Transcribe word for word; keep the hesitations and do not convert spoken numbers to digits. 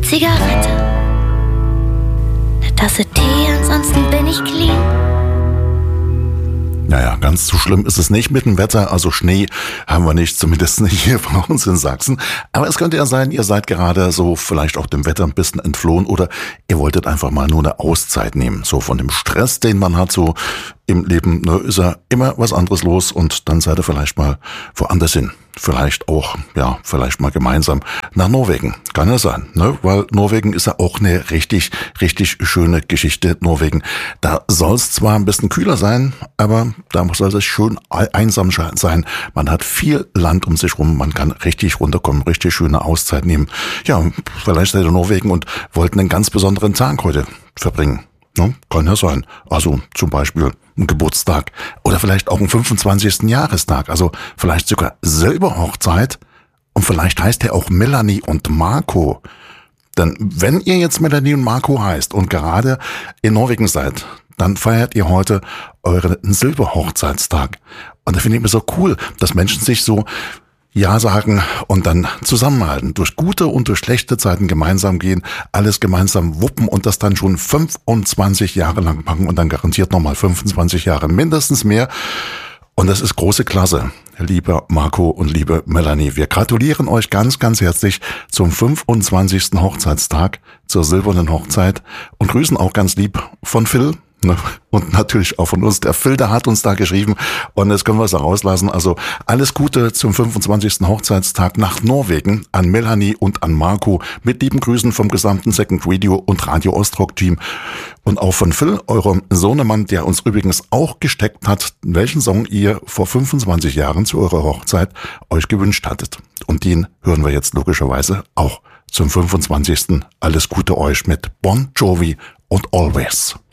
Zigarette, eine Tasse Tee, ansonsten bin ich clean. Naja, ganz so schlimm ist es nicht mit dem Wetter, also Schnee haben wir nicht, zumindest nicht hier bei uns in Sachsen. Aber es könnte ja sein, ihr seid gerade so vielleicht auch dem Wetter ein bisschen entflohen oder ihr wolltet einfach mal nur eine Auszeit nehmen. So von dem Stress, den man hat, so im Leben, ne, ist ja immer was anderes los und dann seid ihr vielleicht mal woanders hin. Vielleicht auch, ja, vielleicht mal gemeinsam nach Norwegen. Kann ja sein, ne? Weil Norwegen ist ja auch eine richtig, richtig schöne Geschichte. Norwegen, da soll es zwar ein bisschen kühler sein, aber da soll es schön einsam sein. Man hat viel Land um sich rum, man kann richtig runterkommen, richtig schöne Auszeit nehmen. Ja, vielleicht seid ihr in Norwegen und wollten einen ganz besonderen Tag heute verbringen. Ne? Kann ja sein. Also zum Beispiel ein Geburtstag oder vielleicht auch ein fünfundzwanzigsten Jahrestag. Also vielleicht sogar Silberhochzeit. Und vielleicht heißt er auch Melanie und Marco. Denn wenn ihr jetzt Melanie und Marco heißt und gerade in Norwegen seid, dann feiert ihr heute euren Silberhochzeitstag. Und da finde ich mir so cool, dass Menschen sich so Ja sagen und dann zusammenhalten, durch gute und durch schlechte Zeiten gemeinsam gehen, alles gemeinsam wuppen und das dann schon fünfundzwanzig Jahre lang machen und dann garantiert nochmal fünfundzwanzig Jahre mindestens mehr. Und das ist große Klasse, lieber Marco und liebe Melanie. Wir gratulieren euch ganz, ganz herzlich zum fünfundzwanzigsten Hochzeitstag, zur silbernen Hochzeit und grüßen auch ganz lieb von Phil. Und natürlich auch von uns. Der Phil, der hat uns da geschrieben und das können wir so rauslassen. Also alles Gute zum fünfundzwanzigsten Hochzeitstag nach Norwegen an Melanie und an Marco mit lieben Grüßen vom gesamten Second Radio und Radio Ostrock Team und auch von Phil, eurem Sohnemann, der uns übrigens auch gesteckt hat, welchen Song ihr vor fünfundzwanzig Jahren zu eurer Hochzeit euch gewünscht hattet. Und den hören wir jetzt logischerweise auch zum fünfundzwanzigsten Alles Gute euch mit Bon Jovi und Always.